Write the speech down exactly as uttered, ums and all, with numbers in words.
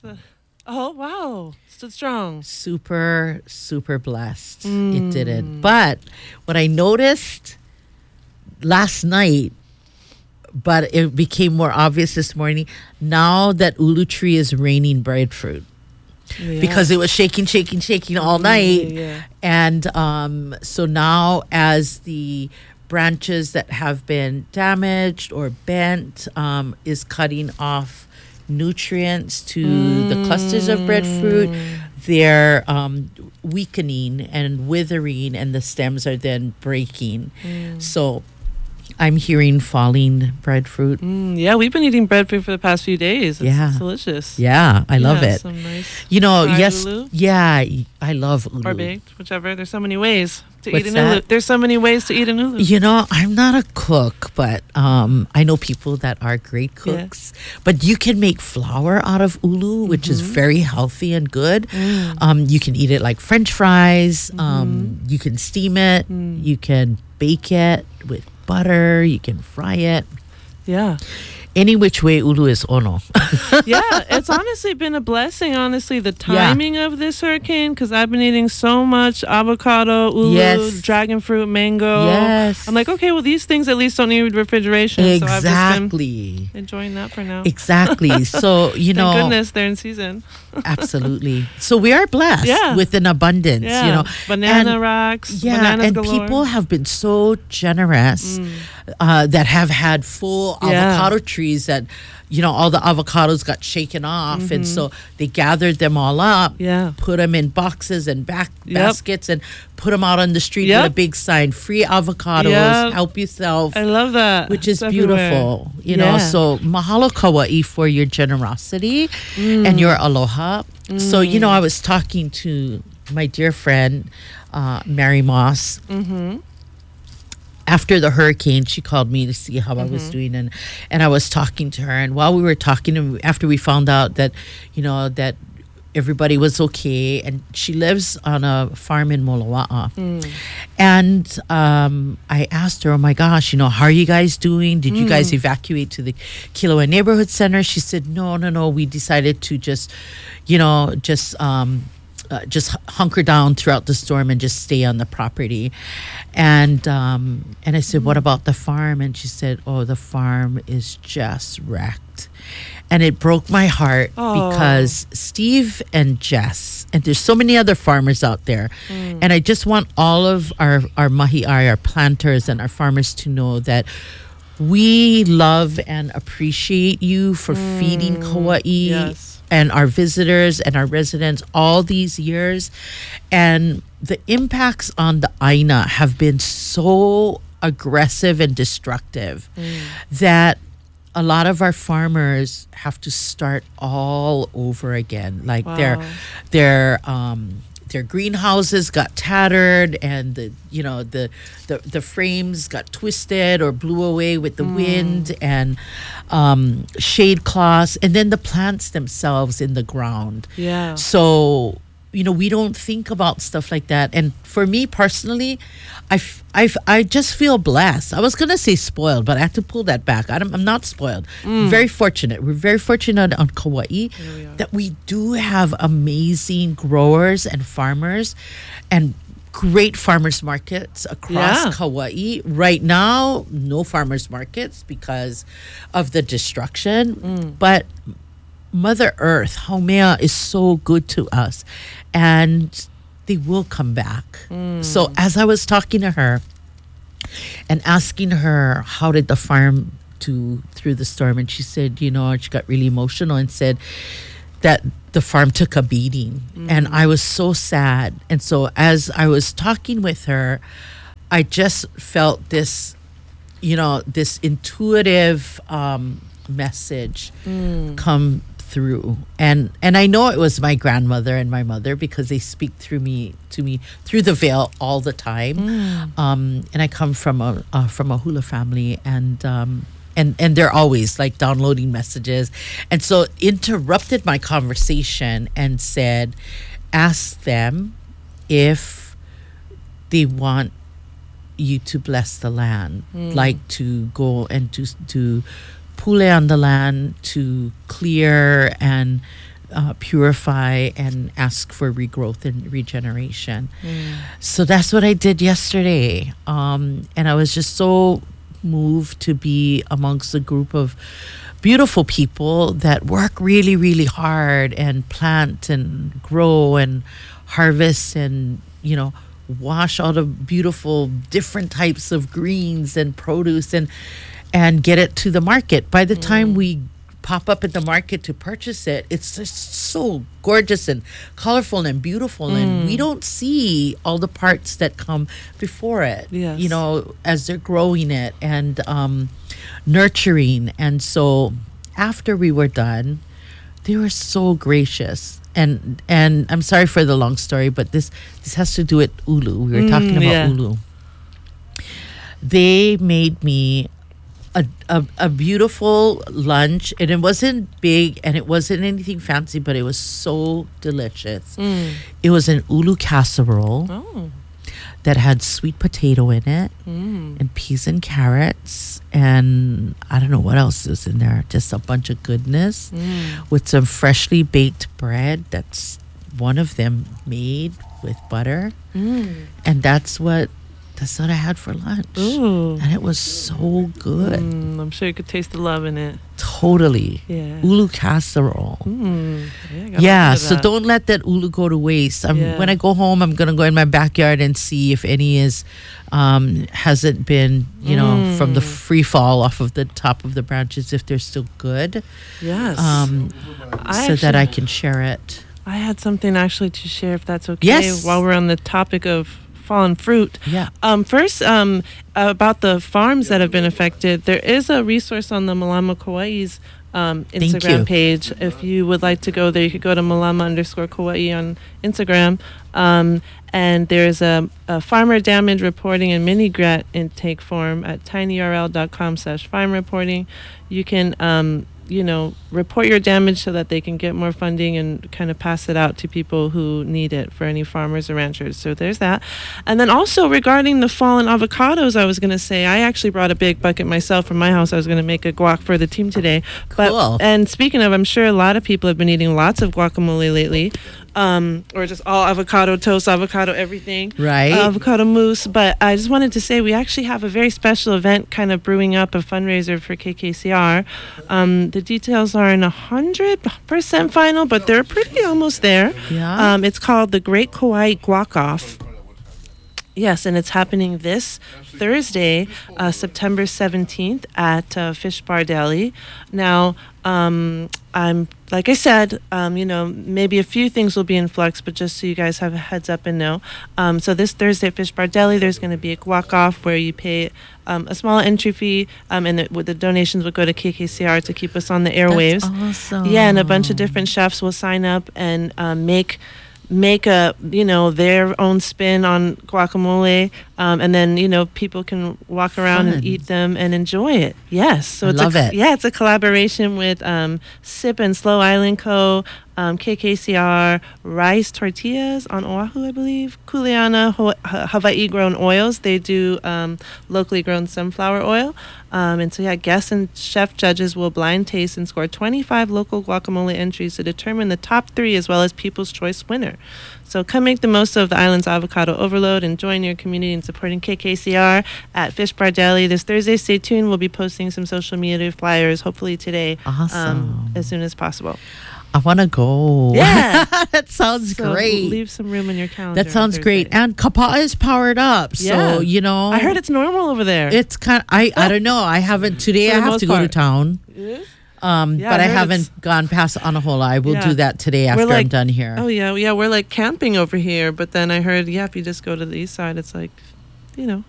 the, oh, wow. Stood strong. Super, super blessed. Mm. It didn't. But what I noticed last night, but it became more obvious this morning, now that Ulu Tree is raining breadfruit. Yeah. Because it was shaking, shaking, shaking all Yeah, night. yeah. And um, so now as the branches that have been damaged or bent um, is cutting off nutrients to Mm. the clusters of breadfruit, they're um, weakening and withering, and the stems are then breaking. Mm. So I'm hearing falling breadfruit. Mm, yeah, we've been eating breadfruit for the past few days. It's, Yeah. it's delicious. Yeah, I love Yeah, it. Some nice You know, fried yes, ulu. yeah, I love ulu. Or baked, whichever. There's so many ways to What's eat an that? ulu. There's so many ways to eat an ulu. You know, I'm not a cook, but um, I know people that are great cooks. But you can make flour out of ulu, which is very healthy and good. Mm. Um, you can eat it like French fries. Um, you can steam it. Mm. You can bake it with butter. You can fry it. Yeah. Any which way, ulu is ono. Yeah, it's honestly been a blessing, honestly, the timing of this hurricane, because I've been eating so much avocado, ulu, Yes. dragon fruit, mango. Yes. I'm like, okay, well, these things at least don't need refrigeration. So I've just Exactly. been enjoying that for now. Exactly. So, you Thank know. goodness they're in season. Absolutely. So we are blessed Yeah. with an abundance, Yeah. you know. Banana And- racks, Yeah, bananas and galore. people have been so generous Mm. uh, that have had full Yeah. avocado trees that, you know, all the avocados got shaken off. And so they gathered them all up, Mm-hmm. Yeah. put them in boxes and back Yep. baskets and put them out on the street Yep. with a big sign, free avocados, Yep. help yourself. I love that. Which is It's everywhere. beautiful, you know. Yeah. So mahalo Kauai for your generosity and your aloha. So you know, I was talking to my dear friend uh, Mary Moss Mm-hmm. after the hurricane. She called me to see how I was doing, and and I was talking to her. And while we were talking, and after we found out that, you know, that everybody was okay, and she lives on a farm in Moloa'a. And um, I asked her, oh my gosh, you know, how are you guys doing? Did you guys evacuate to the Kilauea Neighborhood Center? She said, no, no, no. We decided to just, you know, just um, uh, just hu- hunker down throughout the storm and just stay on the property. And um, and I said, what about the farm? And she said, oh, the farm is just wrecked. And it broke my heart Oh. because Steve and Jess, and there's so many other farmers out there. And I just want all of our, our mahi'ai, our planters and our farmers to know that we love and appreciate you for feeding Kauai Yes. and our visitors and our residents all these years. And the impacts on the Aina have been so aggressive and destructive that a lot of our farmers have to start all over again. Like their Wow. their um their greenhouses got tattered, and the you know the the, the frames got twisted or blew away with the wind, and um, shade cloths, and then the plants themselves in the ground. Yeah. So, you know, we don't think about stuff like that. And for me personally, I, f- I, f- I just feel blessed. I was going to say spoiled, but I have to pull that back. I don't, I'm not spoiled. Very fortunate. We're very fortunate on Kauai we are. that we do have amazing growers and farmers and great farmers markets across Yeah. Kauai. Right now, no farmers markets because of the destruction. But Mother Earth, Haumea, is so good to us, and they will come back. So as I was talking to her and asking her how did the farm do through the storm, and she said, you know, she got really emotional and said that the farm took a beating, and I was so sad. And so as I was talking with her, I just felt this, you know, this intuitive um, message come through, and and I know it was my grandmother and my mother because they speak through me to me through the veil all the time. Um, and I come from a uh, from a hula family, and um, and and they're always like downloading messages, and so interrupted my conversation and said, ask them if they want you to bless the land, like to go and to to pule on the land, to clear and uh, purify and ask for regrowth and regeneration. Mm. So that's what I did yesterday. Um, and I was just so moved to be amongst a group of beautiful people that work really, really hard and plant and grow and harvest and, you know, wash all the beautiful different types of greens and produce and and get it to the market. By the mm. time we pop up at the market to purchase it, it's just so gorgeous and colorful and beautiful, mm. and we don't see all the parts that come before it. Yes. You know, as they're growing it and um, nurturing. And so after we were done, they were so gracious. And and I'm sorry for the long story, but this this has to do with ulu. We were mm, talking about yeah. ulu. They made me A, a a beautiful lunch, and it wasn't big and it wasn't anything fancy, but it was so delicious. Mm. It was an ulu casserole oh. that had sweet potato in it mm. and peas and carrots, and I don't know what else is in there, just a bunch of goodness mm. with some freshly baked bread that's one of them made with butter, mm. and that's what That's what I had for lunch. Ooh. And it was so good. Mm, I'm sure you could taste the love in it. Totally. Yeah. Ulu casserole. Mm. Yeah, yeah so don't let that ulu go to waste. Um, yeah. When I go home, I'm going to go in my backyard and see if any is um, hasn't been, you know, mm. from the free fall off of the top of the branches, if they're still good. Yes. Um, so actually, that I can share it. I had something actually to share, if that's okay. Yes. While we're on the topic of fallen fruit. Yeah. Um, first, um, about the farms that have been affected, there is a resource on the Malama Kauai's um, Instagram page. If you would like to go there, you could go to Malama underscore Kauai on Instagram. Um, and there's a, a farmer damage reporting and mini grant intake form at tinyurl.com slash farm reporting. You can um, you know, report your damage so that they can get more funding and kind of pass it out to people who need it for any farmers or ranchers. So there's that. And then also regarding the fallen avocados, I was going to say, I actually brought a big bucket myself from my house. I was going to make a guac for the team today. Cool. But, and speaking of, I'm sure a lot of people have been eating lots of guacamole lately. Um, or just all avocado toast, avocado everything. Right. Uh, avocado mousse. But I just wanted to say we actually have a very special event kind of brewing up, a fundraiser for K K C R. Um, the details are in one hundred percent final, but they're pretty almost there. Yeah. Um, it's called the Great Kauai Guac Off. Yes, and it's happening this Thursday, uh, September seventeenth at uh, Fish Bar Deli. Now, um, I'm like I said, um, you know, maybe a few things will be in flux, but just so you guys have a heads up and know. Um, so this Thursday at Fish Bar Deli, there's going to be a guac off where you pay um, a small entry fee, um, and the, the donations will go to K K C R to keep us on the airwaves. That's awesome. Yeah, and a bunch of different chefs will sign up and um, make. make a, you know, their own spin on guacamole, um, and then, you know, people can walk around Fun. and eat them and enjoy it. Yes. So I it's love a, it. Yeah, it's a collaboration with um, Sip and Slow Island Co., um, K K C R, Rice Tortillas on Oahu, I believe, Kuleana Ho- Hawaii Grown Oils. They do um, locally grown sunflower oil. Um, and so, yeah, guests and chef judges will blind taste and score twenty-five local guacamole entries to determine the top three as well as People's Choice winner. So come make the most of the island's avocado overload and join your community in supporting K K C R at Fish Bar Deli this Thursday. Stay tuned. We'll be posting some social media flyers hopefully today. Awesome. Um, as soon as possible. I want to go. Yeah. That sounds so great. Leave some room in your calendar. That sounds great. And Kapa is powered up. Yeah. So, you know. I heard it's normal over there. It's kind of, I, I don't know. I haven't, today I have to part. go to town. Um, yeah, but I, I haven't gone past Anahola. I will yeah. do that today after like, I'm done here. Oh, yeah. Yeah. We're like camping over here. But then I heard, yeah, if you just go to the east side, it's like, you know,